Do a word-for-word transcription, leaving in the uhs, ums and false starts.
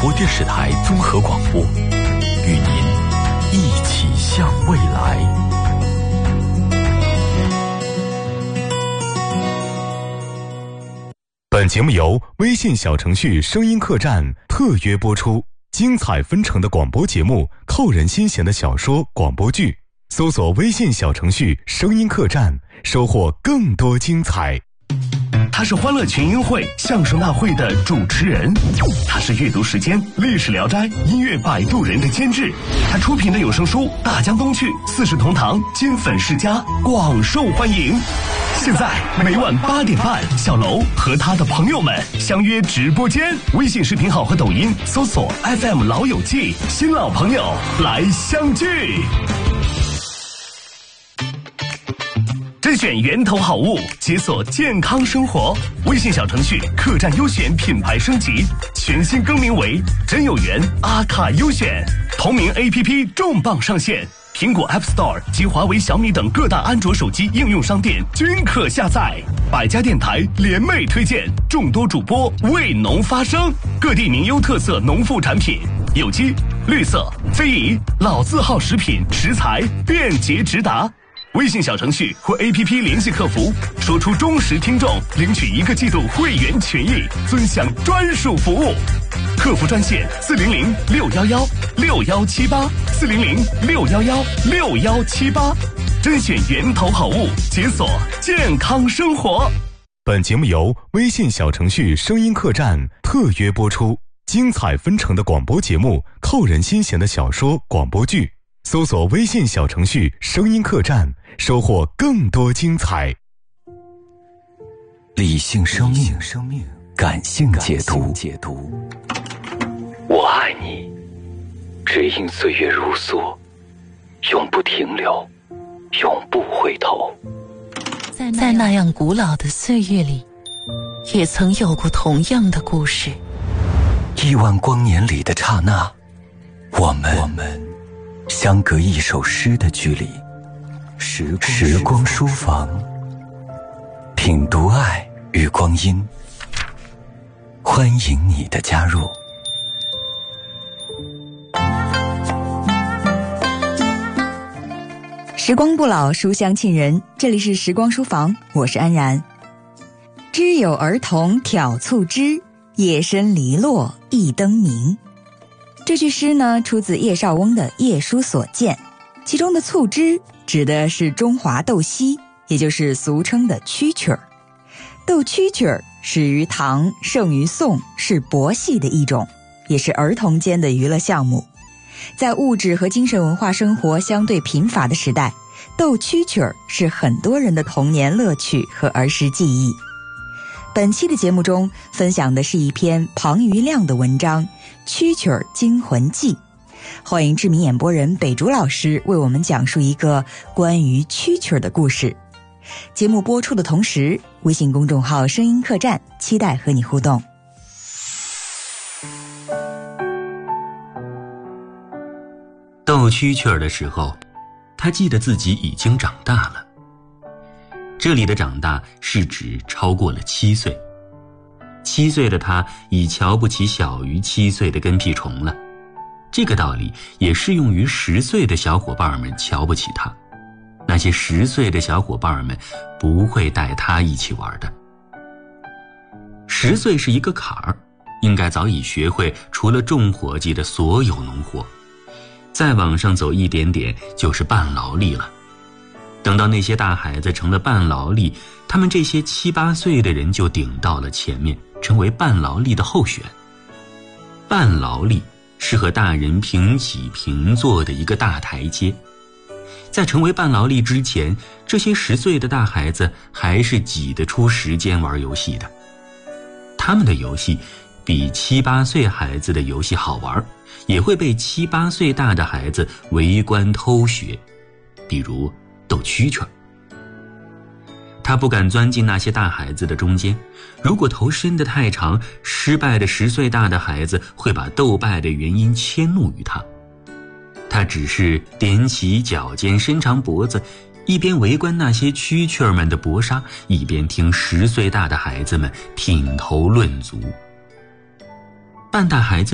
播电视台综合广播，与您一起向未来。本节目由微信小程序声音客栈特约播出，精彩纷呈的广播节目，扣人心弦的小说广播剧，搜索微信小程序声音客栈，收获更多精彩。 他是欢乐群英会相声大会的主持人，他是阅读时间历史聊斋音乐摆渡人的监制，他出品的有声书《大江东去》四世同堂金粉世家广受欢迎。现在每晚八点半，小楼和他的朋友们相约直播间，微信视频号和抖音搜索 F M 老友记，新老朋友来相聚。甄选源头好物，解锁健康生活。微信小程序客栈优选品牌升级，全新更名为真有缘阿卡优选。同名 A P P 重磅上线，苹果 App Store 及华为、小米等各大安卓手机应用商店均可下载。百家电台联袂推荐，众多主播为农发声，各地名优特色农副产品，有机、绿色、非遗、老字号食品食材便捷直达。微信小程序或 A P P 联系客服，说出忠实听众，领取一个季度会员权益，尊享专属服务。客服专线四零零六幺幺六幺七八四零零六幺幺六幺七八，甄选源头好物，解锁健康生活。 本节目由微信小程序声音客栈特约播出，精彩纷呈的广播节目，扣人心弦的小说广播剧，搜索微信小程序声音客栈，收获更多精彩。 理性生命，感性解读。我爱你，只因岁月如梭，永不停留，永不回头。 在那样古老的岁月里，也曾有过同样的故事。 亿万光年里的刹那，我们我们相隔一首诗的距离。时光时光书房，品读爱与光阴，欢迎你的加入。 时光不老，书香沁人，这里是时光书房，我是安然。知有儿童挑促织，夜深篱落一灯明。这句诗呢，出自叶绍翁的《夜书所见》，其中的促织指的是中华斗戏，也就是俗称的蛐蛐儿。斗蛐蛐儿始于唐，盛于宋，是博戏的一种，也是儿童间的娱乐项目。在物质和精神文化生活相对贫乏的时代，斗蛐蛐儿是很多人的童年乐趣和儿时记忆。本期的节目中分享的是一篇庞余亮的文章《蛐蛐儿惊魂记》，欢迎知名演播人北竹老师为我们讲述一个关于蛐蛐儿的故事。节目播出的同时，微信公众号声音客栈期待和你互动。 斗蛐蛐儿的时候，他记得自己已经长大了。这里的长大是指超过了七岁。七岁的他已瞧不起小于七岁的跟屁虫了。这个道理也适用于十岁的小伙伴们瞧不起他。那些十岁的小伙伴们不会带他一起玩的。十岁是一个坎儿，应该早已学会除了种伙计的所有农活。再往上走一点点就是半劳力了。等到那些大孩子成了半劳力，他们这些七八岁的人就顶到了前面，成为半劳力的候选。半劳力是和大人平起平坐的一个大台阶。在成为半劳力之前，这些十岁的大孩子还是挤得出时间玩游戏的。他们的游戏比七八岁孩子的游戏好玩，也会被七八岁大的孩子围观偷学，比如斗蛐蛐儿。他不敢钻进那些大孩子的中间，如果头伸得太长，失败的十岁大的孩子会把斗败的原因迁怒于他。他只是踮起脚尖，伸长脖子，一边围观那些蛐蛐儿们的搏杀，一边听十岁大的孩子们品头论足。半大孩子